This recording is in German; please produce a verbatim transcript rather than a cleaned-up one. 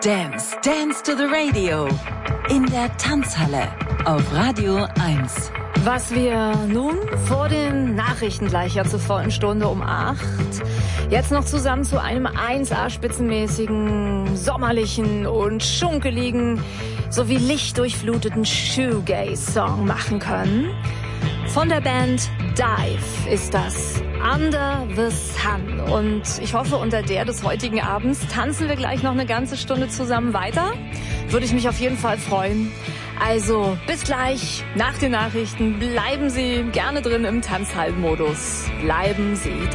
Dance, dance to the radio. In der Tanzhalle auf Radio eins. Was wir nun vor den Nachrichten gleich ja zur vollen Stunde um acht jetzt noch zusammen zu einem eins A spitzenmäßigen, sommerlichen und schunkeligen sowie lichtdurchfluteten Shoegaze-Song machen können. Von der Band Dive ist das Under the Sun. Und ich hoffe, unter der des heutigen Abends tanzen wir gleich noch eine ganze Stunde zusammen weiter. Würde ich mich auf jeden Fall freuen. Also bis gleich nach den Nachrichten. Bleiben Sie gerne drin im Tanzhallenmodus. Bleiben Sie